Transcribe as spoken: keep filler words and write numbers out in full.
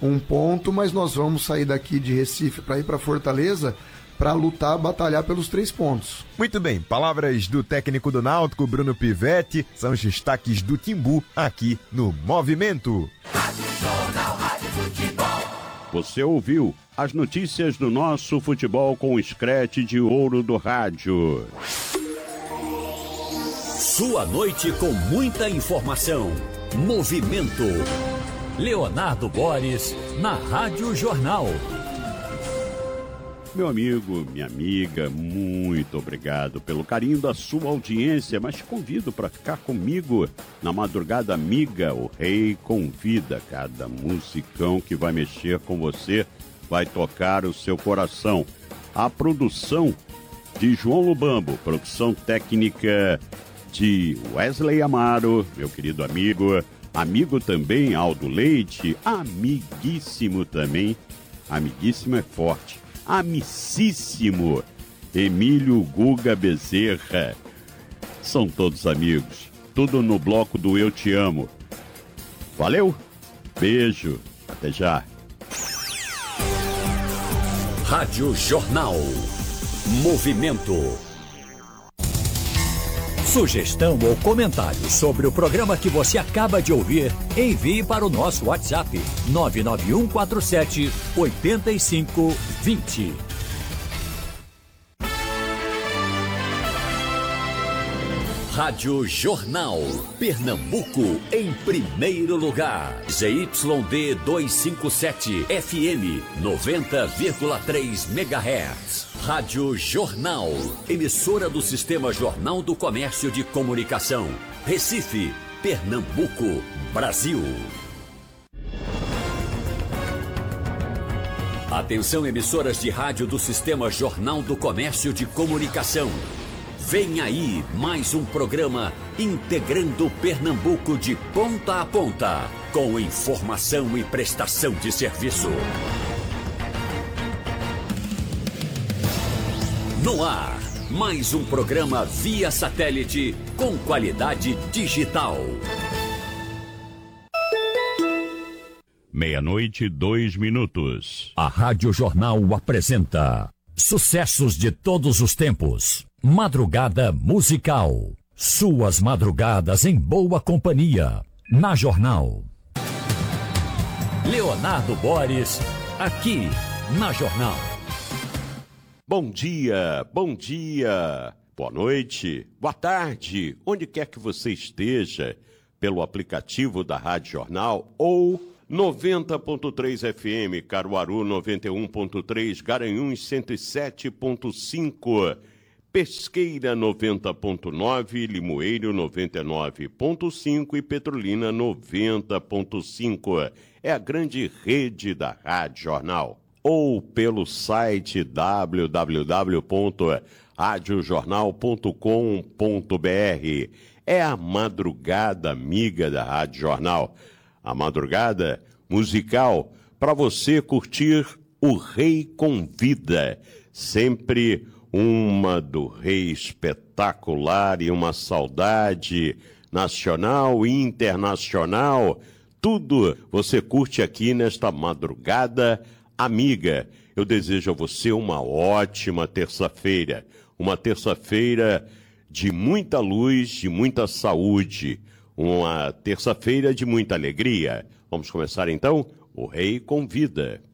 um ponto, mas nós vamos sair daqui de Recife para ir para Fortaleza para lutar, batalhar pelos três pontos. Muito bem, palavras do técnico do Náutico, Bruno Pivetti, são os destaques do Timbu aqui no Movimento. Rádio Jornal, Rádio Futebol. Você ouviu as notícias do nosso futebol com o escrete de ouro do rádio. Sua noite com muita informação. Movimento. Leonardo Boris, na Rádio Jornal. Meu amigo, minha amiga, muito obrigado pelo carinho da sua audiência, mas te convido para ficar comigo na Madrugada Amiga. O Rei convida, cada musicão que vai mexer com você, vai tocar o seu coração. A produção de João Lubambo, produção técnica de Wesley Amaro, meu querido amigo, amigo também Aldo Leite, amiguíssimo também, amiguíssimo é forte, amicíssimo Emílio Guga Bezerra. São todos amigos, tudo no bloco do Eu Te Amo. Valeu, beijo, até já. Rádio Jornal. Movimento. Sugestão ou comentário sobre o programa que você acaba de ouvir, envie para o nosso WhatsApp nove nove um quatro sete oito cinco dois zero. Rádio Jornal. Pernambuco em primeiro lugar. Z Y D duzentos e cinquenta e sete F M noventa vírgula três megahertz. Rádio Jornal. Emissora do Sistema Jornal do Comércio de Comunicação. Recife, Pernambuco, Brasil. Atenção, emissoras de rádio do Sistema Jornal do Comércio de Comunicação. Vem aí mais um programa integrando Pernambuco de ponta a ponta, com informação e prestação de serviço. No ar, mais um programa via satélite com qualidade digital. Meia-noite, dois minutos. A Rádio Jornal apresenta sucessos de todos os tempos. Madrugada musical. Suas madrugadas em boa companhia. Na Jornal. Leonardo Boris, aqui na Jornal. Bom dia, bom dia, boa noite, boa tarde, onde quer que você esteja, pelo aplicativo da Rádio Jornal ou noventa ponto três F M, Caruaru noventa e um ponto três, Garanhuns cento e sete ponto cinco, Pesqueira noventa ponto nove, Limoeiro noventa e nove ponto cinco e Petrolina noventa ponto cinco. É a grande rede da Rádio Jornal. Ou pelo site w w w ponto rádio jornal ponto com ponto b r. É a madrugada amiga da Rádio Jornal. A madrugada musical para você curtir o Rei Convida. Sempre uma do Rei espetacular e uma saudade nacional e internacional. Tudo você curte aqui nesta madrugada amiga. Eu desejo a você uma ótima terça-feira. Uma terça-feira de muita luz, de muita saúde. Uma terça-feira de muita alegria. Vamos começar então? O Rei Convida.